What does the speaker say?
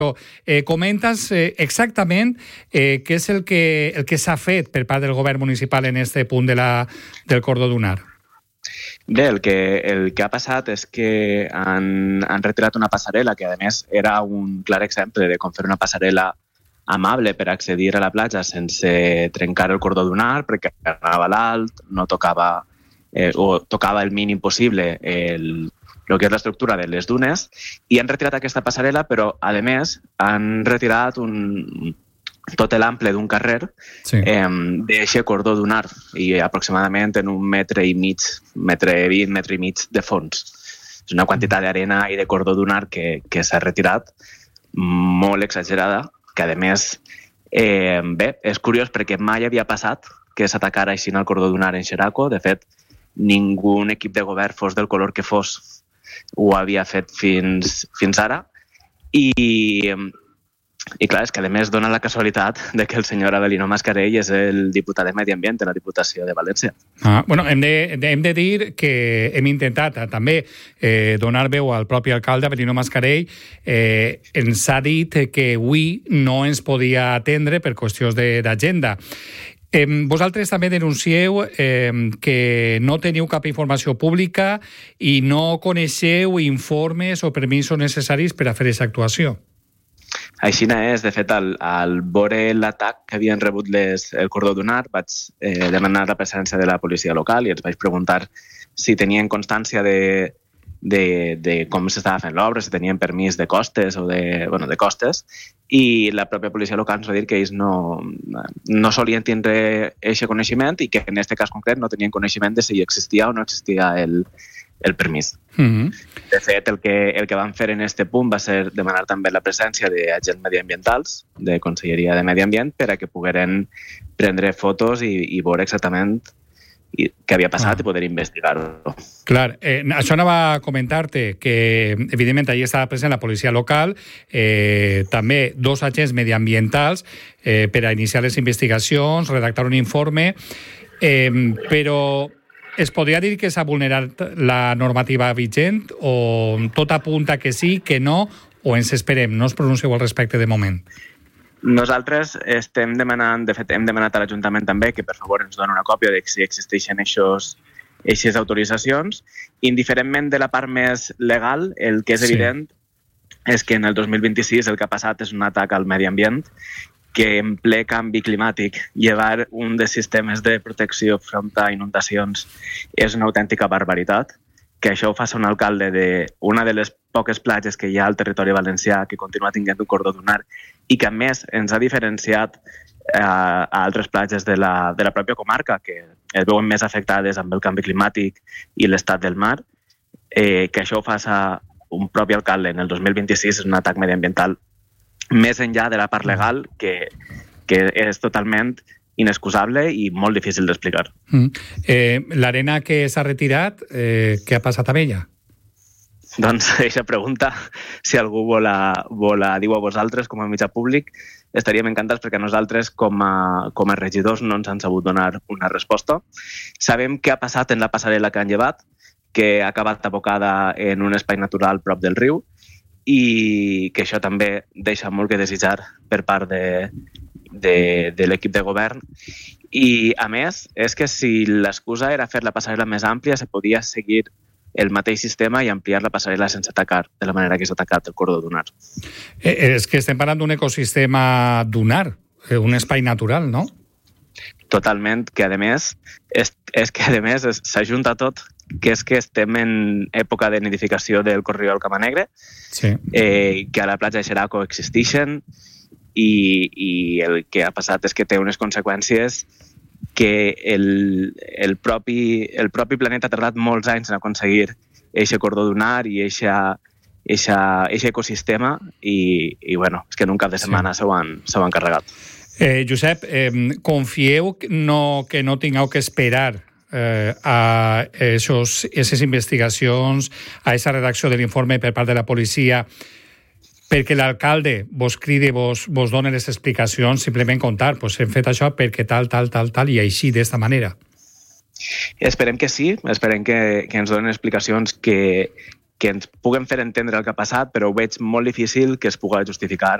Comenta'ns exactament què és el que s'ha fet per part del govern municipal en aquest punt del cordó dunar. Bé, el que ha passat és que han retirat una passarel·la que, a més, era un clar exemple de com fer una passarel·la amable per accedir a la platja sense trencar el cordó dunar, perquè anava a l'alt, no tocava o tocava el mínim possible el que és l'estructura de les dunes, i han retirat aquesta passarel·la, però, a més, han retirat tot l'ample d'un carrer d'eixe cordó dunar, i aproximadament en 1,20 metre de fons. És una quantitat d'arena i de cordó dunar que s'ha retirat molt exagerada, que, a més, bé, és curiós perquè mai havia passat que s'atacara així el cordó dunar en Xeraco. De fet, ningú equip de govern, fos del color que fos, ho havia fet fins ara. I clar, és que a més dona la casualitat de que el senyor Avelino Mascarell és el diputat de Medi Ambient de la Diputació de València. Bueno, hem de dir que hem intentat també donar veu al propi alcalde, Avelino Mascarell. Ens ha dit que avui no ens podia atendre per qüestions d'agenda. Vosaltres també denuncieu que no teniu cap informació pública i no coneixeu informes o permisos necessaris per a fer aquesta actuació. Així és. De fet, al veure l'atac que havien rebut el cordó dunar, vaig demanar la presència de la policia local i els vaig preguntar si tenien constància de com s'estava fent l'obra, si tenien permís de costes o de costes, i la pròpia policia local ens va dir que ells no solien tindre aquest coneixement i que en aquest cas concret no tenien coneixement de si existia o no existia el permís. De fet, el que van fer en aquest punt va ser demanar també la presència d'agents mediambientals, de Conselleria de Medi Ambient, per a que pogueren prendre fotos i veure exactament què havia passat i poder investigar-ho. Clar, això anava a comentar-te que, evidentment, allà estava present la policia local, també 2 agents mediambientals per a iniciar les investigacions, redactar un informe, però es podria dir que s'ha vulnerat la normativa vigent o tot apunta que sí, que no, o ens esperem? No us pronuncieu al respecte de moment. Nosaltres estem demanant, de fet hem demanat a l'Ajuntament també que per favor ens doni una còpia de si existeixen aquestes autoritzacions. Indiferentment de la part més legal, el que és evident és que en el 2026 el que ha passat és un atac al medi ambient, que en ple canvi climàtic llevar un dels sistemes de protecció front a inundacions és una autèntica barbaritat. Que això ho faci un alcalde d'una de les poques platges que hi ha al territori valencià que continua tinguent un cordó dunar i que, a més, ens ha diferenciat a altres platges de la pròpia comarca que es veuen més afectades amb el canvi climàtic i l'estat del mar, que això ho faci un propi alcalde en el 2026 és un atac mediambiental més enllà de la part legal que és totalment inexcusable i molt difícil d'explicar. L'arena que s'ha retirat, què ha passat amb ella? Doncs aquesta pregunta, si algú vol dir a vosaltres com a mitjà públic, estaríem encantats perquè nosaltres com a regidors no ens han sabut donar una resposta. Sabem què ha passat en la passarel·la que han llevat, que ha acabat abocada en un espai natural prop del riu i que això també deixa molt que desitjar per part de l'equip de govern. I, a més, és que si l'excusa era fer la passarel·la més àmplia, se podia seguir el mateix sistema i ampliar la passarel·la sense atacar de la manera que s'ha atacat el cordó dunar. És que estem parlant d'un ecosistema dunar, un espai natural, no? Totalment, que a més s'ajunta tot, que és que estem en època de nidificació del corriol camanegre, que a la platja de Xeraco existeixen, i el que ha passat és que té unes conseqüències que el propi planeta ha tardat molts anys en aconseguir aquest cordó dunar i aquest ecosistema i bueno, és que en un cap de setmana s'ho han carregat. Josep, confieu que no tingueu que esperar a aquestes investigacions, a aquesta redacció de l'informe per part de la policia perquè l'alcalde vos cridi, vos doni les explicacions, simplement contar, hem fet això perquè tal, i així, d'esta manera. Esperem que sí, esperem que ens donin explicacions que que ens puguen fer entendre el que ha passat, però ho veig molt difícil que es pugui justificar